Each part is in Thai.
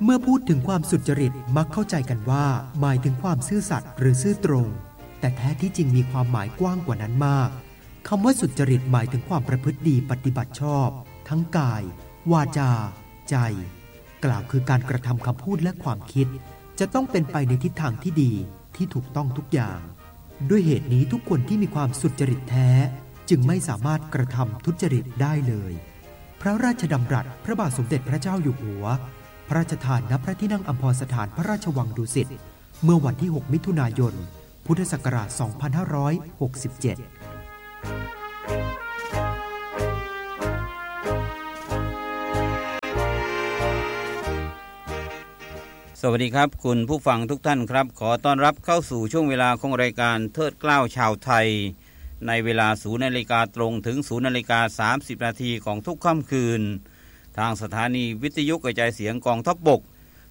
เมื่อพูดถึงความสุจริตมักเข้าใจกันว่าหมายถึงความซื่อสัตย์หรือซื่อตรงแต่แท้ที่จริงมีความหมายกว้างกว่านั้นมากคำว่าสุจริตหมายถึงความประพฤติดีปฏิบัติชอบทั้งกายวาจาใจกล่าวคือการกระทำคำพูดและความคิดจะต้องเป็นไปในทิศทางที่ดีที่ถูกต้องทุกอย่างด้วยเหตุนี้ทุกคนที่มีความสุจริตแท้จึงไม่สามารถกระทำทุจริตได้เลยพระราชดำรัสพระบาทสมเด็จพระเจ้าอยู่หัวพระราชทานณพระที่นั่งอัมพรสถานพระราชวังดุสิตเมื่อวันที่ 6 มิถุนายน พุทธศักราช 2567 สวัสดีครับคุณผู้ฟังทุกท่านครับขอต้อนรับเข้าสู่ช่วงเวลาของรายการเทิดเกล้าชาวไทยในเวลา 0:00 น.ตรงถึง 0:30 น.ของทุกค่ำคืนทางสถานีวิทยุกระจายเสียงกองทัพบก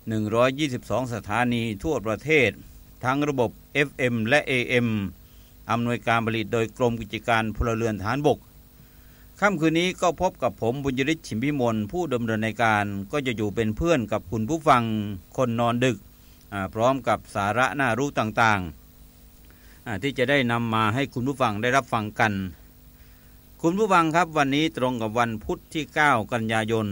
122สถานีทั่วประเทศทั้งระบบ FM และ AM อำนวยการผลิตโดยกรมกิจการพลเรือนทหารบกค่ำคืนนี้ก็พบกับผมบุญยฤทธิ์ ฉิมพิมลผู้ดำเนินรายการก็จะอยู่เป็นเพื่อนกับคุณผู้ฟังคนนอนดึกพร้อมกับสาระน่ารู้ต่างๆที่จะได้นำมาให้คุณผู้ฟังได้รับฟังกันคุณผู้ฟังครับวันนี้ตรงกับวันพุธที่9กันยายน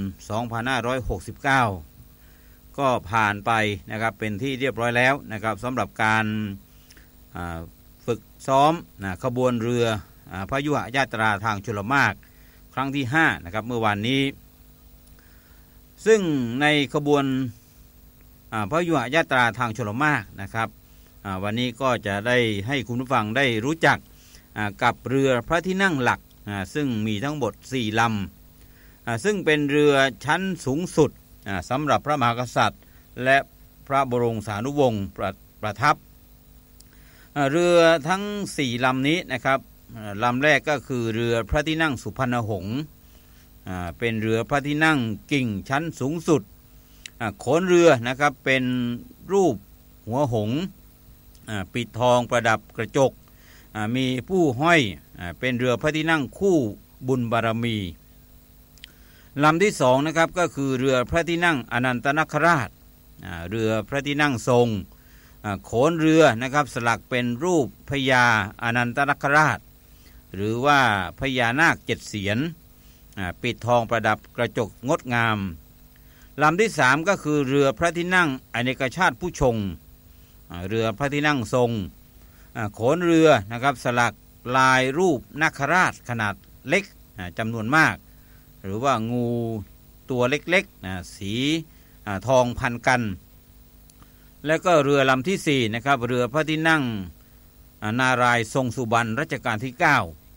2569ก็ผ่านไปนะครับเป็นที่เรียบร้อยแล้วนะครับสำหรับการฝึกซ้อมขบวนเรือพยุหญาตราทางชลมารครั้งที่5นะครับเมื่อวานนี้ซึ่งในขบวนพยุหญาตราทางชลมารนะครับวันนี้ก็จะได้ให้คุณผู้ฟังได้รู้จักกับเรือพระที่นั่งหลักซึ่งมีทั้งหมด4ลำซึ่งเป็นเรือชั้นสูงสุดสำหรับพระมหากษัตริย์และพระบรมสานุวงศ์ประทับเรือทั้ง4ลำนี้นะครับลำแรกก็คือเรือพระที่นั่งสุพรรณหงส์เป็นเรือพระที่นั่งกิ่งชั้นสูงสุดโขนเรือนะครับเป็นรูปหัวหงส์ปิดทองประดับกระจกมีผู้ห้อยเป็นเรือพระที่นั่งคู่บุญบารมีลำที่2นะครับก็คือเรือพระที่นั่งอนันตนาคราชเรือพระที่นั่งทรงโขนเรือนะครับสลักเป็นรูปพญาอนันตนาคราชหรือว่าพญานาค7เสียนปิดทองประดับกระจกงดงามลำที่3ก็คือเรือพระที่นั่งอเนกชาติผู้ชงเรือพระที่นั่งทรงโขนเรือนะครับสลักลายรูปนาคราชขนาดเล็กจำนวนมากหรือว่างูตัวเล็กๆสีทองพันกันแล้วก็เรือลำที่4นะครับเรือพระที่นั่งนารายณ์ทรงสุบรรณรัชกาลที่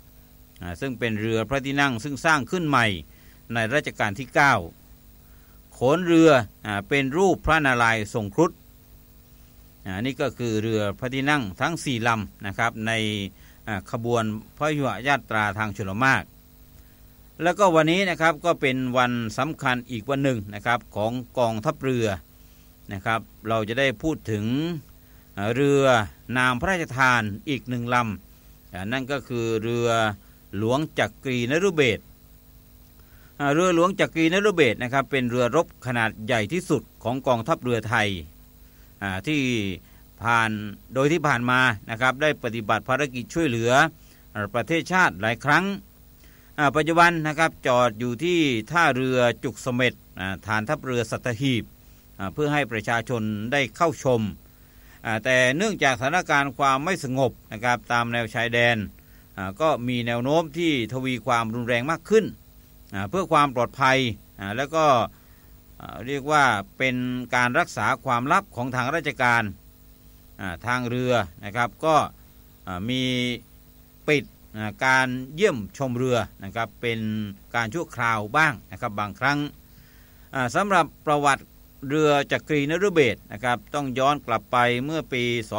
9ซึ่งเป็นเรือพระที่นั่งซึ่งสร้างขึ้นใหม่ในรัชกาลที่9โขนเรือเป็นรูปพระนารายณ์ทรงครุฑนี่ก็คือเรือพระที่นั่งทั้ง4ลำนะครับในขบวนพยุหญาตราทางชลมารแล้วก็วันนี้นะครับก็เป็นวันสำคัญอีกวันหนึ่งนะครับของกองทัพเรือนะครับเราจะได้พูดถึงเรือนามพระราชทานอีก1ลำนั่นก็คือเรือหลวงจักรีนฤเบศรเรือหลวงจักรีนฤเบศรนะครับเป็นเรือรบขนาดใหญ่ที่สุดของกองทัพเรือไทยที่โดยที่ผ่านมานะครับได้ปฏิบัติภารกิจช่วยเหลือประเทศชาติหลายครั้งปัจจุบันนะครับจอดอยู่ที่ท่าเรือจุกเสม็ดฐานทัพเรือสัตหีบเพื่อให้ประชาชนได้เข้าชมแต่เนื่องจากสถานการณ์ความไม่สงบนะครับตามแนวชายแดนก็มีแนวโน้มที่ทวีความรุนแรงมากขึ้นเพื่อความปลอดภัยแล้วก็เรียกว่าเป็นการรักษาความลับของทางราชการทางเรือนะครับก็มีปิดการเยี่ยมชมเรือนะครับเป็นการชั่วคราวบ้างนะครับบางครั้งสำหรับประวัติเรือจักรีนฤเบศรนะครับต้องย้อนกลับไปเมื่อปี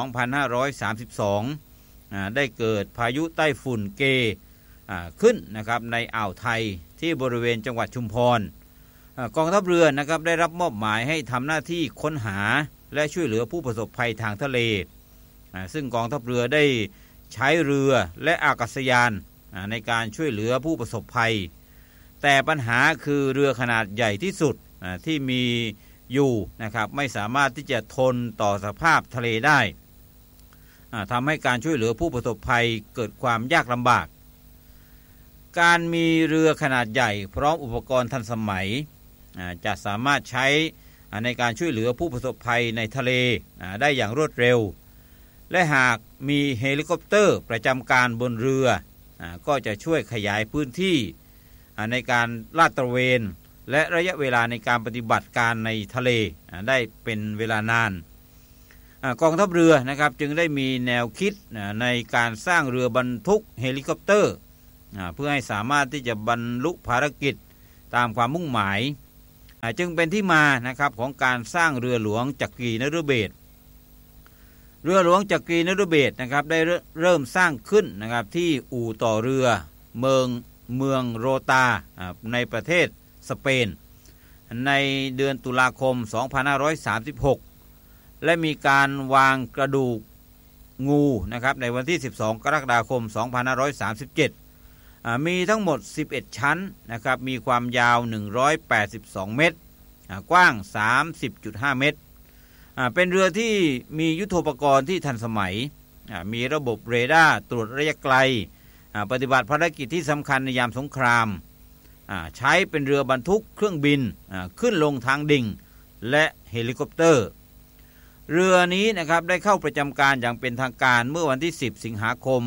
2532ได้เกิดพายุไต้ฝุ่นเกขึ้นนะครับในอ่าวไทยที่บริเวณจังหวัดชุมพรกองทัพเรือนะครับได้รับมอบหมายให้ทำหน้าที่ค้นหาและช่วยเหลือผู้ประสบภัยทางทะเลซึ่งกองทัพเรือได้ใช้เรือและอากาศยานในการช่วยเหลือผู้ประสบภัยแต่ปัญหาคือเรือขนาดใหญ่ที่สุดที่มีอยู่นะครับไม่สามารถที่จะทนต่อสภาพทะเลได้ทำให้การช่วยเหลือผู้ประสบภัยเกิดความยากลำบากการมีเรือขนาดใหญ่พร้อมอุปกรณ์ทันสมัยจะสามารถใช้ในการช่วยเหลือผู้ประสบภัยในทะเลได้อย่างรวดเร็วและหากมีเฮลิคอปเตอร์ประจำการบนเรือก็จะช่วยขยายพื้นที่ในการลาดตระเวนและระยะเวลาในการปฏิบัติการในทะเลได้เป็นเวลานานกองทัพเรือนะครับจึงได้มีแนวคิดในการสร้างเรือบรรทุกเฮลิคอปเตอร์เพื่อให้สามารถที่จะบรรลุภารกิจตามความมุ่งหมายจึงเป็นที่มานะครับของการสร้างเรือหลวงจักรีนฤเบศรเรือหลวงจักรีนฤเบศรนะครับได้เริ่มสร้างขึ้นนะครับที่อู่ต่อเรือเมืองโรตาในประเทศสเปนในเดือนตุลาคม 2536 และมีการวางกระดูกงูนะครับในวันที่ 12 กรกฎาคม 2537 มีทั้งหมด 11 ชั้นนะครับมีความยาว 182 เมตรกว้าง 30.5 เมตรเป็นเรือที่มียุทโธปกรณ์ที่ทันสมัยมีระบบเรดาร์ตรวจระยะไกลปฏิบัติภารกิจที่สำคัญในยามสงครามใช้เป็นเรือบรรทุกเครื่องบินขึ้นลงทางดิ่งและเฮลิคอปเตอร์เรือนี้นะครับได้เข้าประจำการอย่างเป็นทางการเมื่อวันที่ 10 สิงหาคม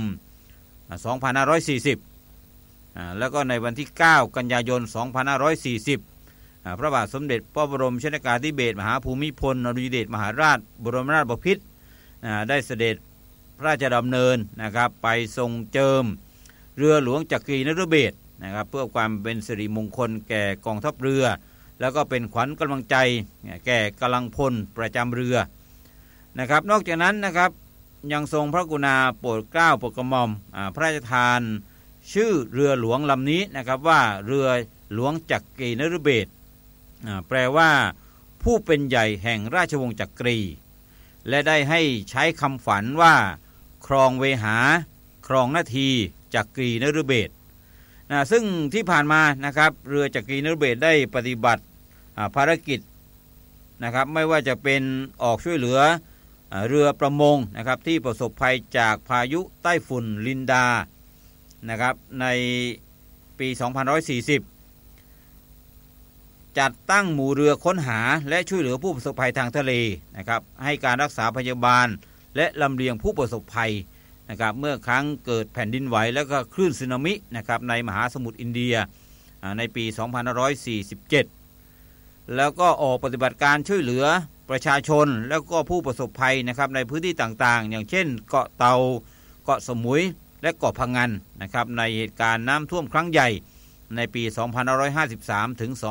2540 แล้วก็ในวันที่ 9 กันยายน 2540 พระบาทสมเด็จพระบรมชนกาธิเบศรมหาภูมิพลอดุลยเดชมหาราชบรมราชบพิตรได้เสด็จพระราชดำเนินนะครับไปทรงเจิมเรือหลวงจักรีนฤเบศรนะครับเพื่อความเป็นสิริมงคลแก่กองทัพเรือแล้วก็เป็นขวัญกำลังใจแก่กำลังพลประจำเรือนะครับนอกจากนั้นนะครับยังทรงพระกรุณาโปรดเกล้าโปรดกระหม่อมพระราชทานชื่อเรือหลวงลำนี้นะครับว่าเรือหลวงจักรีนฤเบศรแปลว่าผู้เป็นใหญ่แห่งราชวงศ์จักรีและได้ให้ใช้คำฝันว่าครองเวหาครองนาทีจักรีนฤเบศรซึ่งที่ผ่านมานะครับเรือจักรีนฤเบศรได้ปฏิบัติภารกิจนะครับไม่ว่าจะเป็นออกช่วยเหลือเรือประมงนะครับที่ประสบภัยจากพายุไต้ฝุ่นลินดานะครับในปี 2140 จัดตั้งหมู่เรือค้นหาและช่วยเหลือผู้ประสบภัยทางทะเลนะครับให้การรักษาพยาบาลและลำเลียงผู้ประสบภัยนะครับเมื่อครั้งเกิดแผ่นดินไหวแล้วก็คลื่นสึนามินะครับในมหาสมุทรอินเดียในปี 2547 แล้วก็ออกปฏิบัติการช่วยเหลือประชาชนแล้วก็ผู้ประสบภัยนะครับในพื้นที่ต่างๆอย่างเช่นเกาะเตาเกาะสมุยและเกาะพะงันนะครับในเหตุการณ์น้ำท่วมครั้งใหญ่ในปี 2553 ถึง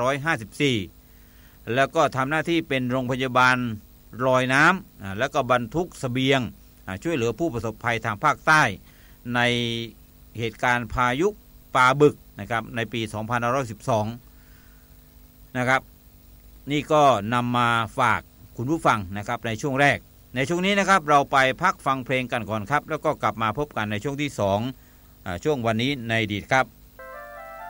2554 แล้วก็ทำหน้าที่เป็นโรงพยาบาลลอยน้ำแล้วก็บรรทุกเสบียงช่วยเหลือผู้ประสบภัยทางภาคใต้ในเหตุการณ์พายุปาบึกนะครับในปี 2512 นะครับนี่ก็นำมาฝากคุณผู้ฟังนะครับในช่วงแรกในช่วงนี้นะครับเราไปพักฟังเพลงกันก่อนครับแล้วก็กลับมาพบกันในช่วงที่ 2 ช่วงวันนี้ในอดีตครับ